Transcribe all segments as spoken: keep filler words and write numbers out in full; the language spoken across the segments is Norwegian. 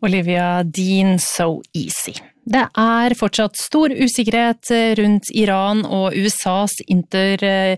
Olivia Dean, So Easy. Det er fortsatt stor usikkerhet rundt Iran og U S A's inter,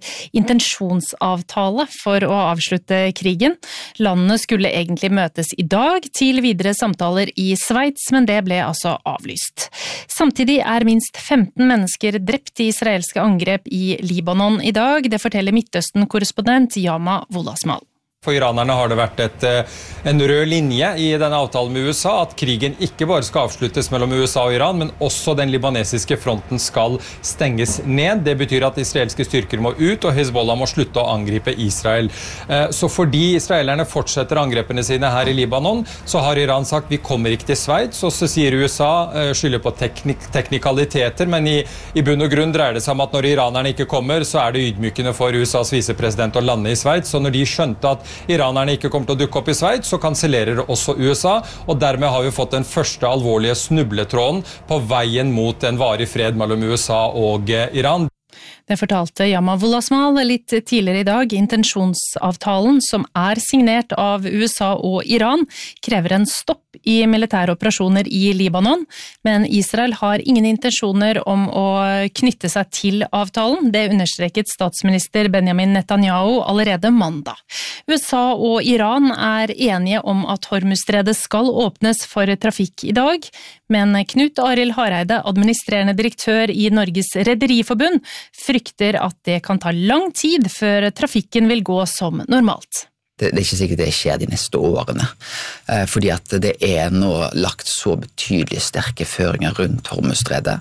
intensjonsavtale for å avslutte krigen. Landene skulle egentlig møtes i dag til videre samtaler i Sveits, men det ble altså avlyst. Samtidig er minst femten mennesker drept i israelske angrep i Libanon i dag. Det forteller Midtøsten-korrespondent Yama Wolasmal. For iranerne har det vært et, en rød linje i denne avtalen med U S A, at krigen ikke bare skal avsluttes mellom U S A og Iran, men også den libanesiske fronten skal stenges ned. Det betyr at israelske styrker må ut, og Hezbollah må slutte å angripe Israel. Så fordi israelerne fortsetter angrepene sine her i Libanon, så har Iran sagt vi kommer ikke til Sveits, og så sier U S A skylder på teknik, teknikaliteter, men i, i bunn og grunn dreier det seg om at når iranerne ikke kommer, så er det ydmykende for U S A's visepresident å lande i Sveits, så når de skjønte at iranerne ikke kommer til å dukke opp i Sveits, så kansellerer også U S A, og dermed har vi fått den første alvorlige snubletråden på veien mot en varig fred mellom U S A og Iran. Det fortalte Yama Wolasmal litt tidligere i dag. Intensjonsavtalen, som er signert av U S A og Iran, krever en stopp i militære operasjoner i Libanon, men Israel har ingen intensjoner om å knytte seg til avtalen. Det understreket statsminister Benjamin Netanyahu allerede mandag. U S A og Iran er enige om at Hormuzstredet skal åpnes for trafikk i dag, men Knut Arild Hareide, administrerende direktør i Norges Rederiforbund, frykter at det kan ta lang tid før trafikken vil gå som normalt. Det er ikke sikkert det skjer de neste årene, fordi at det er nå lagt så betydelig sterke føringer rundt Hormuzstredet.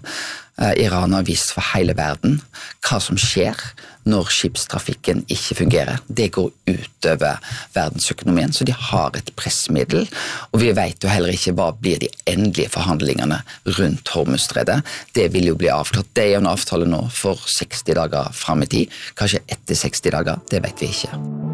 Iran har vist for hele verden hva som skjer når skipstrafikken ikke fungerer. Det går utover verdensøkonomien, så de har et pressmiddel, og vi vet jo heller ikke hva blir de endelige forhandlingene rundt Hormuzstredet. Det vil jo bli avklart. Det er jo en avtale nå for seksti dager frem i tid, kanskje etter seksti dager, det vet vi ikke.